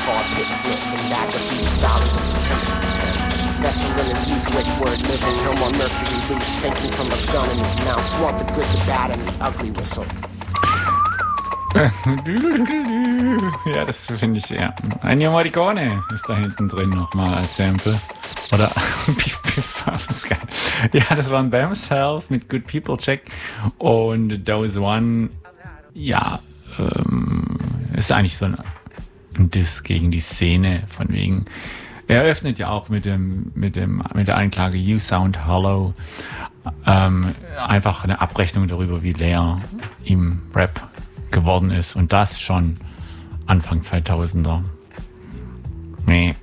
car pit slip and dagger beat styling with the chemistry pen. Vessel in his youth with word living, no more mercury loose, thinking from a gun in his mouth. Swamp the good, the bad, and the ugly whistle. Ja, das finde ich ja. Ennio Morricone ist da hinten drin nochmal als Sample. Oder Piff Piff, das ist geil. Ja, das waren Themselves mit Good People Check und Those One. Ja, ist eigentlich so ein Diss gegen die Szene, von wegen. Er eröffnet ja auch mit der Anklage You Sound Hollow. Einfach eine Abrechnung darüber, wie leer ihm Rap geworden ist. Und das schon Anfang 2000er. Miep.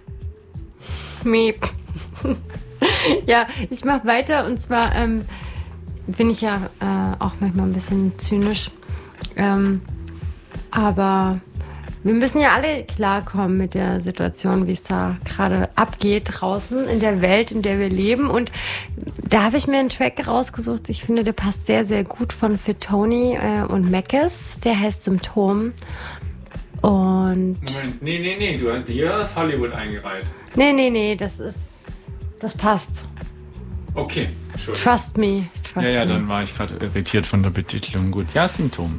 Ja, ich mache weiter und zwar bin ich ja auch manchmal ein bisschen zynisch. Aber wir müssen ja alle klarkommen mit der Situation, wie es da gerade abgeht draußen in der Welt, in der wir leben. Und da habe ich mir einen Track rausgesucht. Ich finde, der passt sehr, sehr gut von Fitoni und Meckes. Der heißt Symptom. Und Moment, nee, du hast hier das Hollywood eingereiht. Nee, das passt. Okay, Entschuldigung. Trust me. Ja, dann war ich gerade irritiert von der Betitelung. Gut, ja, Symptom.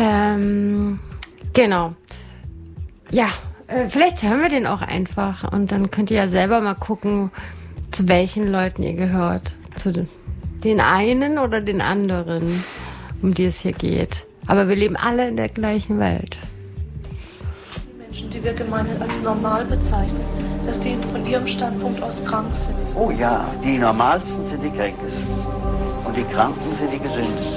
Genau. Ja, vielleicht hören wir den auch einfach und dann könnt ihr ja selber mal gucken, zu welchen Leuten ihr gehört. Zu den einen oder den anderen, um die es hier geht. Aber wir leben alle in der gleichen Welt. Die Menschen, die wir gemeinhin als normal bezeichnen, dass die von ihrem Standpunkt aus krank sind. Oh ja, die Normalsten sind die Kränkesten und die Kranken sind die Gesündesten.